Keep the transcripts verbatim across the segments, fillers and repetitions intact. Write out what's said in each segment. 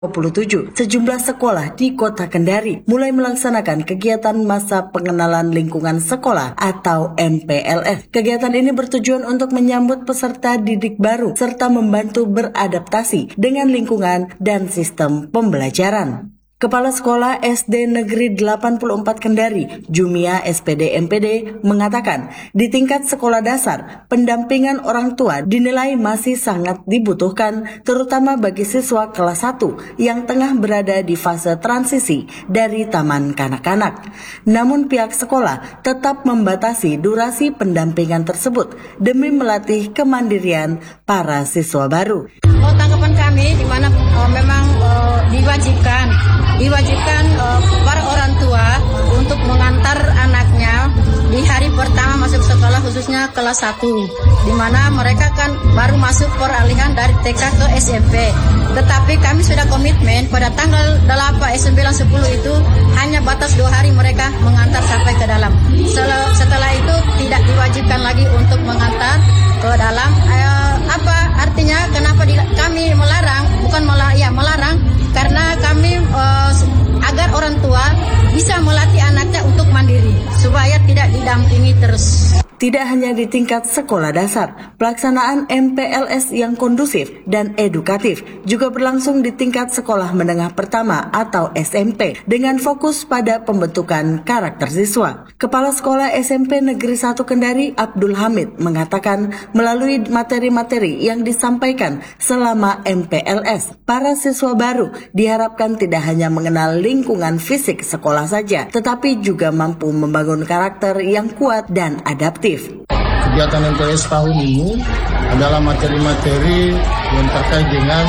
dua puluh tujuh, sejumlah sekolah di Kota Kendari mulai melaksanakan kegiatan masa pengenalan lingkungan sekolah atau M P L S. Kegiatan ini bertujuan untuk menyambut peserta didik baru serta membantu beradaptasi dengan lingkungan dan sistem pembelajaran. Kepala Sekolah S D Negeri delapan puluh empat Kendari, Jumia S P D M P D, mengatakan di tingkat sekolah dasar, pendampingan orang tua dinilai masih sangat dibutuhkan, terutama bagi siswa kelas satu yang tengah berada di fase transisi dari taman kanak-kanak. Namun pihak sekolah tetap membatasi durasi pendampingan tersebut demi melatih kemandirian para siswa baru. Oh, tanggapan kami di mana oh, memang oh, diwajibkan diwajibkan uh, para orang tua untuk mengantar anaknya di hari pertama masuk sekolah, khususnya kelas satu, di mana mereka kan baru masuk peralihan dari T K ke S M P. Tetapi kami sudah komitmen pada tanggal delapan, sembilan, sepuluh itu hanya batas dua hari mereka mengantar sampai ke dalam. Setelah, setelah itu tidak diwajibkan lagi untuk mengantar ke dalam. Uh, apa artinya? Kenapa di, kami melarang? Bukan melarang, ya melarang. Karena kami uh, agar orang tua bisa melatih anaknya untuk mandiri supaya tidak didampingi terus. Tidak hanya di tingkat sekolah dasar, pelaksanaan M P L S yang kondusif dan edukatif juga berlangsung di tingkat sekolah menengah pertama atau S M P dengan fokus pada pembentukan karakter siswa. Kepala Sekolah S M P Negeri satu Kendari, Abdul Hamid, mengatakan melalui materi-materi yang disampaikan selama M P L S, para siswa baru diharapkan tidak hanya mengenal lingkungan fisik sekolah saja, tetapi juga mampu membangun karakter yang kuat dan adaptif. Kegiatan M P L S tahun ini adalah materi-materi yang terkait dengan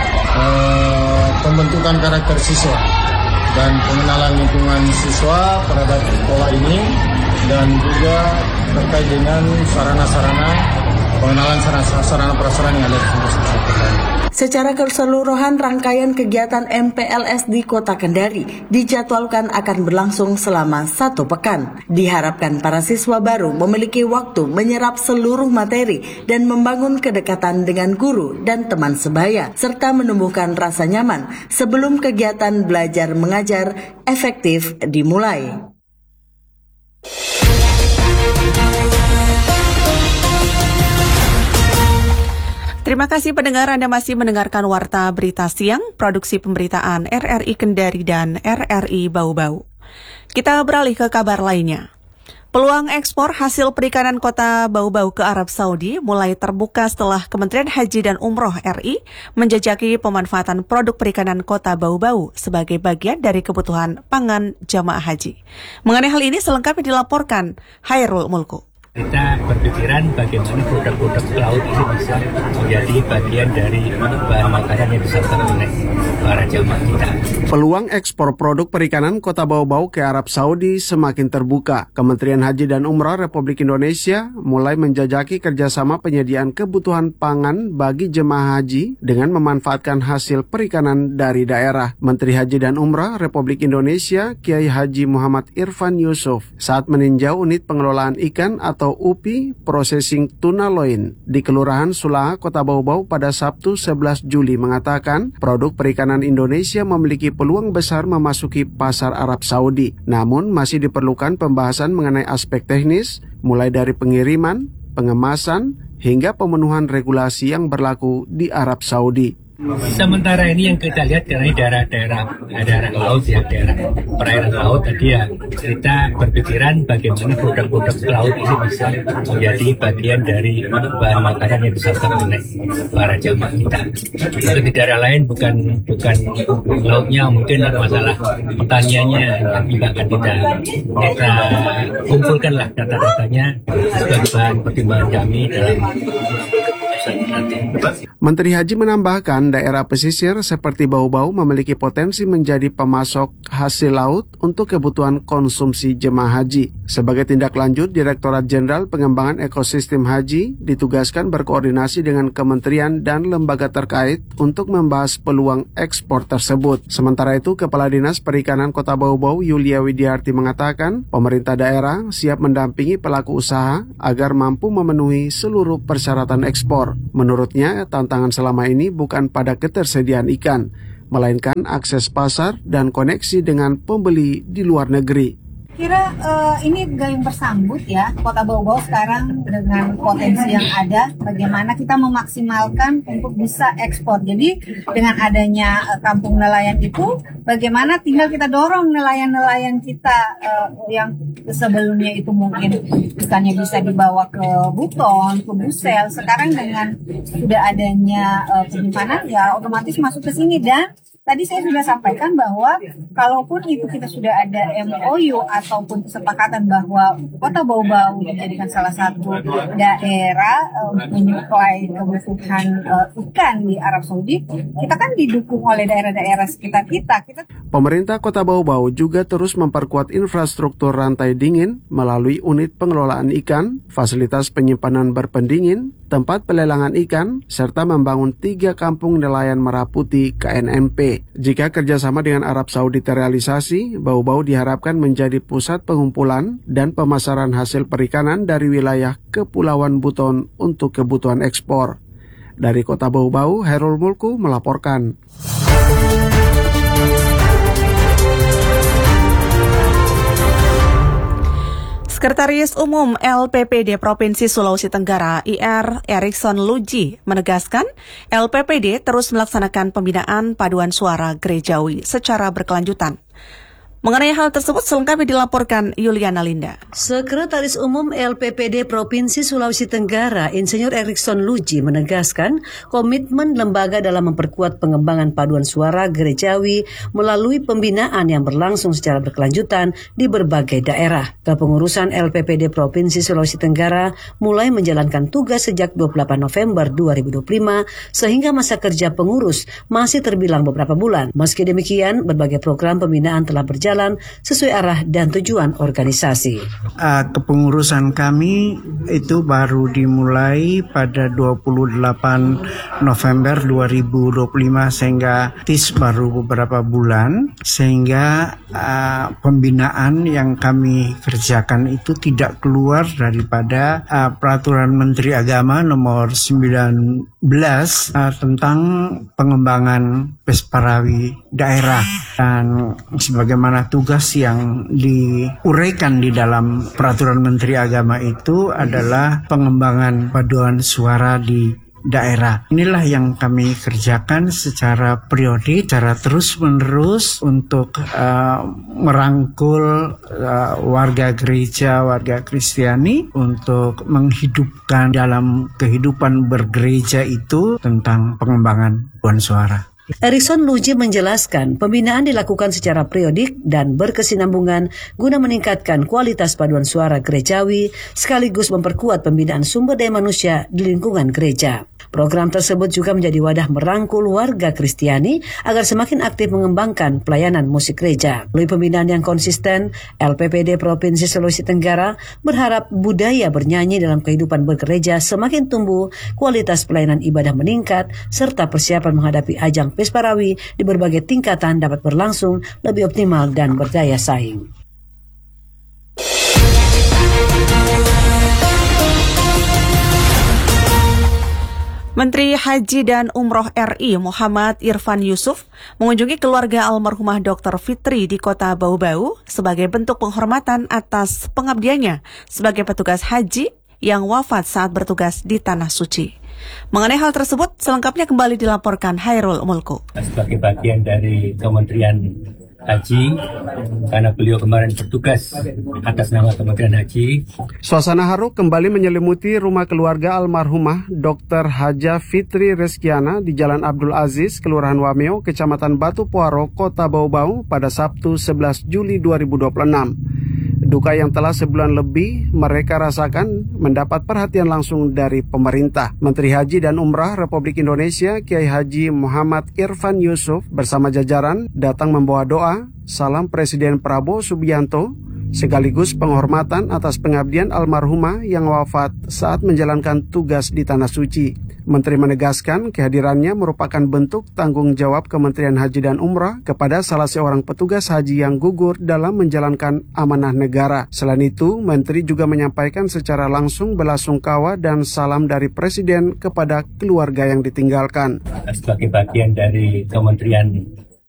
uh, pembentukan karakter siswa dan pengenalan lingkungan siswa terhadap sekolah ini, dan juga terkait dengan sarana-sarana pengenalan sarana prasarana yang ada di kampus tersebut. Secara keseluruhan, rangkaian kegiatan M P L S di Kota Kendari dijadwalkan akan berlangsung selama satu pekan. Diharapkan para siswa baru memiliki waktu menyerap seluruh materi dan membangun kedekatan dengan guru dan teman sebaya, serta menumbuhkan rasa nyaman sebelum kegiatan belajar mengajar efektif dimulai. Terima kasih pendengar, Anda masih mendengarkan Warta Berita Siang, produksi pemberitaan R R I Kendari dan R R I Bau-Bau. Kita beralih ke kabar lainnya. Peluang ekspor hasil perikanan Kota Bau-Bau ke Arab Saudi mulai terbuka setelah Kementerian Haji dan Umroh R I menjajaki pemanfaatan produk perikanan Kota Bau-Bau sebagai bagian dari kebutuhan pangan jamaah haji. Mengenai hal ini selengkapnya dilaporkan Hairul Mulku. Kita berpikiran bagaimana produk-produk laut ini bisa menjadi bagian dari bahan makanan yang disantap oleh para jamaah kita. Peluang ekspor produk perikanan Kota Bau-Bau ke Arab Saudi semakin terbuka. Kementerian Haji dan Umrah Republik Indonesia mulai menjajaki kerjasama penyediaan kebutuhan pangan bagi jemaah haji dengan memanfaatkan hasil perikanan dari daerah. Menteri Haji dan Umrah Republik Indonesia, Kiai Haji Muhammad Irfan Yusuf, saat meninjau unit pengelolaan ikan atau U P I Processing Tuna Loin di Kelurahan Sulaha, Kota Bau-Bau pada Sabtu sebelas Juli mengatakan produk perikanan Indonesia memiliki peluang besar memasuki pasar Arab Saudi. Namun masih diperlukan pembahasan mengenai aspek teknis mulai dari pengiriman, pengemasan, hingga pemenuhan regulasi yang berlaku di Arab Saudi. Sementara ini yang kita lihat karena daerah-daerah daerah laut ya, daerah perairan laut tadi ya, kita berpikiran bagaimana produk-produk laut ini bisa menjadi bagian dari bahan makanan yang disantap oleh para jamaah kita. Kalau di daerah lain bukan bukan lautnya, mungkin masalah pertaniannya yang juga akan kita kita kumpulkanlah data-datanya sebagai bahan pertimbangan kami dalam. Menteri Haji menambahkan daerah pesisir seperti Bau-Bau memiliki potensi menjadi pemasok hasil laut untuk kebutuhan konsumsi jemaah haji. Sebagai tindak lanjut, Direktorat Jenderal Pengembangan Ekosistem Haji ditugaskan berkoordinasi dengan kementerian dan lembaga terkait untuk membahas peluang ekspor tersebut. Sementara itu, Kepala Dinas Perikanan Kota Bau-Bau Yulia Widiarti mengatakan pemerintah daerah siap mendampingi pelaku usaha agar mampu memenuhi seluruh persyaratan ekspor. Menurutnya, tantangan selama ini bukan pada ketersediaan ikan, melainkan akses pasar dan koneksi dengan pembeli di luar negeri. Kira uh, ini gayung bersambut ya, Kota Bau-Bau sekarang dengan potensi yang ada, bagaimana kita memaksimalkan untuk bisa ekspor. Jadi dengan adanya uh, kampung nelayan itu, bagaimana tinggal kita dorong nelayan-nelayan kita uh, yang sebelumnya itu mungkin misalnya bisa dibawa ke Buton, ke Busel, sekarang dengan sudah adanya uh, penyimpanan ya otomatis masuk ke sini. Dan tadi saya sudah sampaikan bahwa kalaupun itu kita sudah ada M O U ataupun kesepakatan bahwa Kota Bau-Bau dijadikan salah satu daerah uh, menyuplai kebutuhan uh, ikan di Arab Saudi, kita kan didukung oleh daerah-daerah sekitar kita. kita. Pemerintah Kota Bau-Bau juga terus memperkuat infrastruktur rantai dingin melalui unit pengelolaan ikan, fasilitas penyimpanan berpendingin, tempat pelelangan ikan, serta membangun tiga kampung nelayan merah putih K N M P. Jika kerjasama dengan Arab Saudi terrealisasi, Bau-Bau diharapkan menjadi pusat pengumpulan dan pemasaran hasil perikanan dari wilayah Kepulauan Buton untuk kebutuhan ekspor. Dari Kota Bau-Bau, Hairul Mulku melaporkan. Sekretaris Umum L P P D Provinsi Sulawesi Tenggara I R Erikson Luji menegaskan L P P D terus melaksanakan pembinaan paduan suara gerejawi secara berkelanjutan. Mengenai hal tersebut selengkapnya dilaporkan Yuliana Linda. Sekretaris Umum L P P D Provinsi Sulawesi Tenggara, Insinyur Erikson Luji menegaskan komitmen lembaga dalam memperkuat pengembangan paduan suara gerejawi melalui pembinaan yang berlangsung secara berkelanjutan di berbagai daerah. Kepengurusan L P P D Provinsi Sulawesi Tenggara mulai menjalankan tugas sejak dua puluh delapan November dua ribu dua puluh lima sehingga masa kerja pengurus masih terbilang beberapa bulan. Meski demikian, berbagai program pembinaan telah berjalan sesuai arah dan tujuan organisasi. Uh, kepengurusan kami itu baru dimulai pada dua puluh delapan November dua ribu dua puluh lima sehingga tis baru beberapa bulan, sehingga uh, pembinaan yang kami kerjakan itu tidak keluar daripada uh, Peraturan Menteri Agama nomor sembilan belas uh, tentang pengembangan Pesparawi daerah, dan sebagaimana tugas yang diuraikan di dalam Peraturan Menteri Agama itu adalah pengembangan paduan suara di daerah. Inilah yang kami kerjakan secara periodik, secara terus-menerus untuk uh, merangkul uh, warga gereja, warga Kristiani untuk menghidupkan dalam kehidupan bergereja itu tentang pengembangan paduan suara. Erikson Luji menjelaskan pembinaan dilakukan secara periodik dan berkesinambungan guna meningkatkan kualitas paduan suara gerejawi sekaligus memperkuat pembinaan sumber daya manusia di lingkungan gereja. Program tersebut juga menjadi wadah merangkul warga Kristiani agar semakin aktif mengembangkan pelayanan musik gereja. Melalui pembinaan yang konsisten, L P P D Provinsi Sulawesi Tenggara berharap budaya bernyanyi dalam kehidupan bergereja semakin tumbuh, kualitas pelayanan ibadah meningkat, serta persiapan menghadapi ajang Pesparawi di berbagai tingkatan dapat berlangsung lebih optimal dan berdaya saing. Menteri Haji dan Umroh R I Muhammad Irfan Yusuf mengunjungi keluarga almarhumah Doktor Fitri di Kota Bau-Bau sebagai bentuk penghormatan atas pengabdiannya sebagai petugas haji yang wafat saat bertugas di Tanah Suci. Mengenai hal tersebut, selengkapnya kembali dilaporkan Hairul Mulku. Sebagai bagian dari Kementerian Haji, karena beliau kemarin bertugas atas nama Kementerian Haji. Suasana haru kembali menyelimuti rumah keluarga almarhumah Doktor Haja Fitri Reskiana di Jalan Abdul Aziz, Kelurahan Wameo, Kecamatan Batu Puaro, Kota Bau-Bau pada Sabtu sebelas Juli dua ribu dua puluh enam. Duka yang telah sebulan lebih mereka rasakan mendapat perhatian langsung dari pemerintah. Menteri Haji dan Umrah Republik Indonesia Kiai Haji Muhammad Irfan Yusuf bersama jajaran datang membawa doa, salam Presiden Prabowo Subianto, sekaligus penghormatan atas pengabdian almarhumah yang wafat saat menjalankan tugas di Tanah Suci. Menteri menegaskan kehadirannya merupakan bentuk tanggung jawab Kementerian Haji dan Umrah kepada salah seorang petugas haji yang gugur dalam menjalankan amanah negara. Selain itu, Menteri juga menyampaikan secara langsung belasungkawa dan salam dari Presiden kepada keluarga yang ditinggalkan. Sebagai bagian dari Kementerian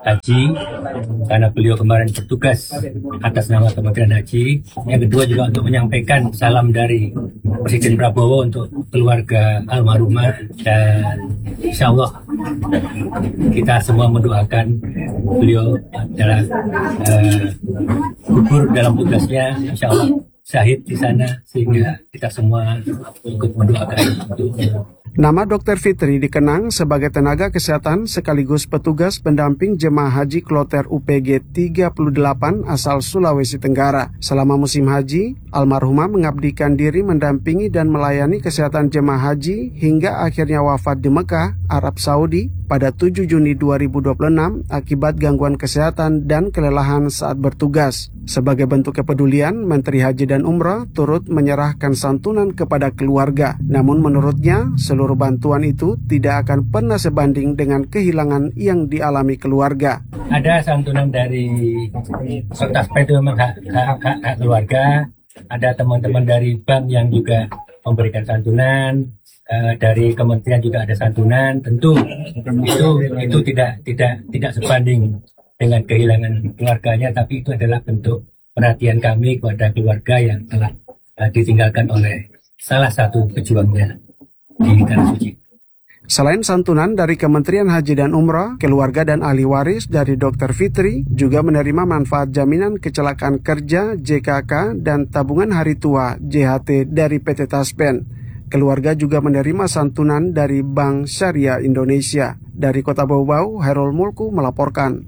Haji, karena beliau kemarin bertugas atas nama Kementerian Haji. Yang kedua juga untuk menyampaikan salam dari Presiden Prabowo untuk keluarga almarhumah, dan insya Allah kita semua mendoakan beliau adalah uh, gugur dalam tugasnya, insya Allah syahid di sana, sehingga kita semua ikut mendoakan untuk Nama dokter Fitri dikenang sebagai tenaga kesehatan sekaligus petugas pendamping jemaah haji kloter U P G tiga puluh delapan asal Sulawesi Tenggara. Selama musim haji, almarhumah mengabdikan diri mendampingi dan melayani kesehatan jemaah haji hingga akhirnya wafat di Mekah, Arab Saudi pada tujuh Juni dua ribu dua puluh enam akibat gangguan kesehatan dan kelelahan saat bertugas. Sebagai bentuk kepedulian, Menteri Haji dan Umrah turut menyerahkan santunan kepada keluarga. Namun menurutnya, seluruh bantuan itu tidak akan pernah sebanding dengan kehilangan yang dialami keluarga. Ada santunan dari Kota Spen itu memang hak, hak, hak, hak keluarga. Ada teman-teman dari bank yang juga memberikan santunan. Uh, dari kementerian juga ada santunan. Tentu itu itu tidak tidak tidak sebanding dengan kehilangan keluarganya, tapi itu adalah bentuk perhatian kami kepada keluarga yang telah uh, ditinggalkan oleh salah satu pejuangnya di Tanah Suci. Selain santunan dari Kementerian Haji dan Umrah, keluarga dan ahli waris dari dokter Fitri juga menerima manfaat jaminan kecelakaan kerja J K K dan tabungan hari tua J H T dari P T Taspen. Keluarga juga menerima santunan dari Bank Syariah Indonesia. Dari Kota Bau-Bau, Hairul Mulku melaporkan.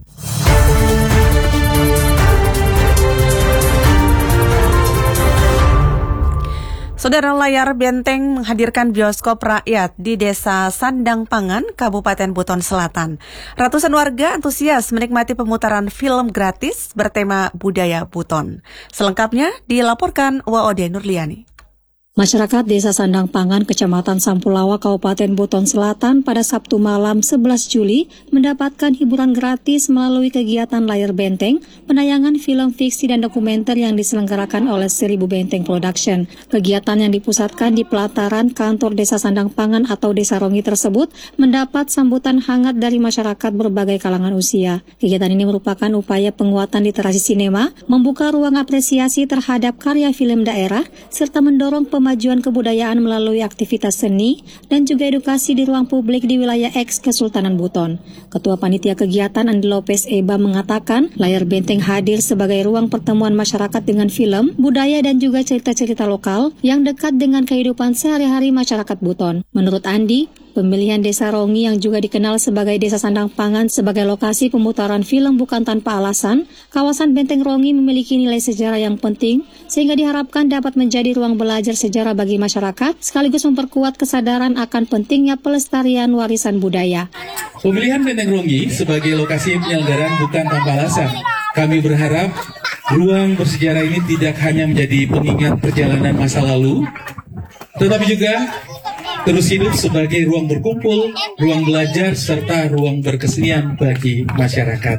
Saudara, layar benteng menghadirkan bioskop rakyat di Desa Sandang Pangan, Kabupaten Buton Selatan. Ratusan warga antusias menikmati pemutaran film gratis bertema budaya Buton. Selengkapnya dilaporkan Waode Nurliani. Masyarakat Desa Sandang Pangan, Kecamatan Sampulawa, Kabupaten Buton Selatan pada Sabtu malam sebelas Juli mendapatkan hiburan gratis melalui kegiatan layar benteng, penayangan film fiksi dan dokumenter yang diselenggarakan oleh Seribu Benteng Production. Kegiatan yang dipusatkan di pelataran kantor Desa Sandang Pangan atau Desa Rongi tersebut mendapat sambutan hangat dari masyarakat berbagai kalangan usia. Kegiatan ini merupakan upaya penguatan literasi sinema, membuka ruang apresiasi terhadap karya film daerah, serta mendorong pem kemajuan kebudayaan melalui aktivitas seni dan juga edukasi di ruang publik di wilayah eks Kesultanan Buton. Ketua Panitia Kegiatan Andi Lopez Eba mengatakan layar benteng hadir sebagai ruang pertemuan masyarakat dengan film, budaya dan juga cerita-cerita lokal yang dekat dengan kehidupan sehari-hari masyarakat Buton. Menurut Andi, pemilihan Desa Rongi yang juga dikenal sebagai Desa Sandang Pangan sebagai lokasi pemutaran film bukan tanpa alasan. Kawasan Benteng Rongi memiliki nilai sejarah yang penting sehingga diharapkan dapat menjadi ruang belajar sejarah bagi masyarakat sekaligus memperkuat kesadaran akan pentingnya pelestarian warisan budaya. Pemilihan Benteng Rongi sebagai lokasi penyelenggaraan bukan tanpa alasan. Kami berharap ruang bersejarah ini tidak hanya menjadi pengingat perjalanan masa lalu, tetapi juga terus hidup sebagai ruang berkumpul, ruang belajar, serta ruang berkesenian bagi masyarakat.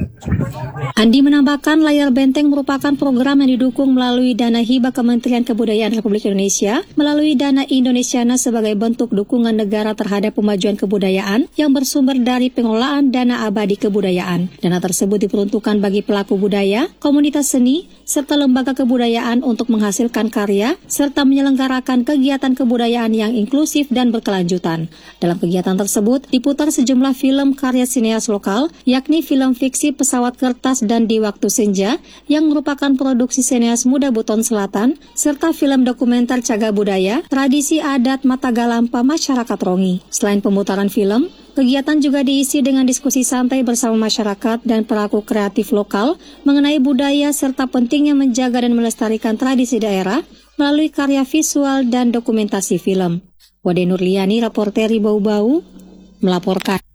Andi menambahkan layar benteng merupakan program yang didukung melalui dana hibah Kementerian Kebudayaan Republik Indonesia melalui dana Indonesiana sebagai bentuk dukungan negara terhadap pemajuan kebudayaan yang bersumber dari pengelolaan dana abadi kebudayaan. Dana tersebut diperuntukkan bagi pelaku budaya, komunitas seni, serta lembaga kebudayaan untuk menghasilkan karya, serta menyelenggarakan kegiatan kebudayaan yang inklusif dan berkelanjutan. Dalam kegiatan tersebut, diputar sejumlah film karya sineas lokal, yakni film fiksi Pesawat Kertas dan Di Waktu Senja, yang merupakan produksi sineas muda Buton Selatan, serta film dokumenter Cagar Budaya, Tradisi Adat Matagalampa Masyarakat Rongi. Selain pemutaran film, kegiatan juga diisi dengan diskusi santai bersama masyarakat dan pelaku kreatif lokal mengenai budaya serta pentingnya menjaga dan melestarikan tradisi daerah melalui karya visual dan dokumentasi film. Wade Nurliani, reporter Bau-Bau, melaporkan.